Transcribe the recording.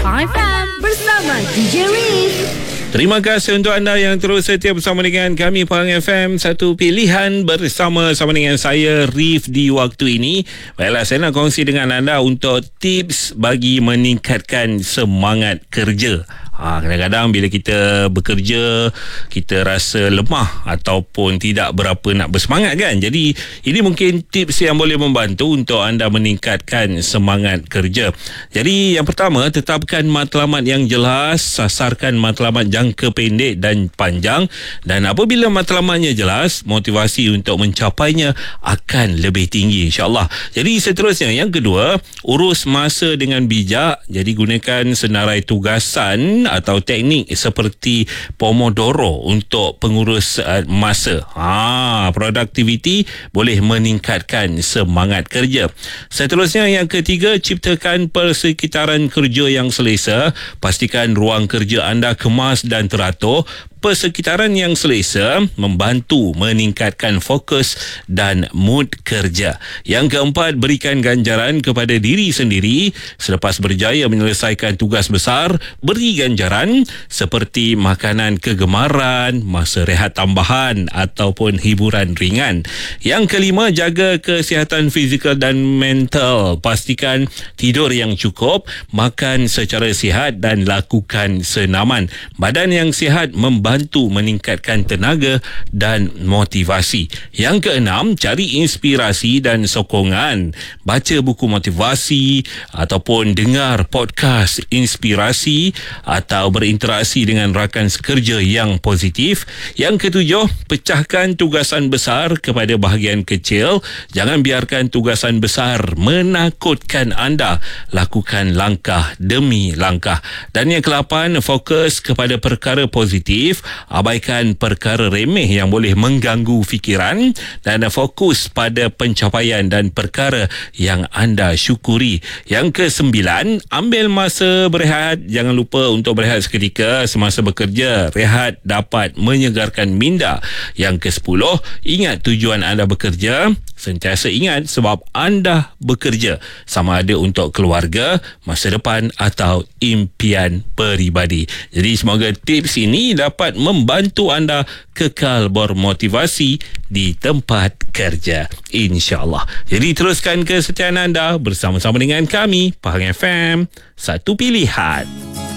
Pahang FM bersama DJ Reef. Terima kasih untuk anda yang terus setia bersama dengan kami Pahang FM, satu pilihan bersama dengan saya Reef di waktu ini. Baiklah, saya nak kongsi dengan anda untuk tips bagi meningkatkan semangat kerja. Kadang-kadang bila kita bekerja, kita rasa lemah ataupun tidak berapa nak bersemangat kan. Jadi ini mungkin tips yang boleh membantu untuk anda meningkatkan semangat kerja. Jadi yang pertama, tetapkan matlamat yang jelas, sasarkan matlamat jangka pendek dan panjang, dan apabila matlamatnya jelas, motivasi untuk mencapainya akan lebih tinggi, insyaAllah. Jadi seterusnya, yang kedua, urus masa dengan bijak. Jadi gunakan senarai tugasan atau teknik seperti Pomodoro untuk pengurus masa. Produktiviti boleh meningkatkan semangat kerja. Seterusnya, yang ketiga, ciptakan persekitaran kerja yang selesa. Pastikan ruang kerja anda kemas dan teratur. Persekitaran yang selesa membantu meningkatkan fokus dan mood kerja. Yang keempat, berikan ganjaran kepada diri sendiri. Selepas berjaya menyelesaikan tugas besar, beri ganjaran seperti makanan kegemaran, masa rehat tambahan ataupun hiburan ringan. Yang kelima, jaga kesihatan fizikal dan mental. Pastikan tidur yang cukup, makan secara sihat dan lakukan senaman. Badan yang sihat membantu meningkatkan tenaga dan motivasi. Yang keenam, cari inspirasi dan sokongan. Baca buku motivasi ataupun dengar podcast inspirasi atau berinteraksi dengan rakan sekerja yang positif. Yang ketujuh, pecahkan tugasan besar kepada bahagian kecil. Jangan biarkan tugasan besar menakutkan anda. Lakukan langkah demi langkah. Dan yang ke-8, fokus kepada perkara positif. Abaikan perkara remeh yang boleh mengganggu fikiran dan fokus pada pencapaian dan perkara yang anda syukuri. Yang ke-9, ambil masa berehat. Jangan lupa untuk berehat seketika semasa bekerja. Rehat dapat menyegarkan minda. Yang ke-10, ingat tujuan anda bekerja. Sentiasa ingat sebab anda bekerja, sama ada untuk keluarga, masa depan atau impian peribadi. Jadi semoga tips ini dapat membantu anda kekal bermotivasi di tempat kerja, insyaAllah. Jadi teruskan kesetiaan anda bersama-sama dengan kami Pahang FM, satu pilihan.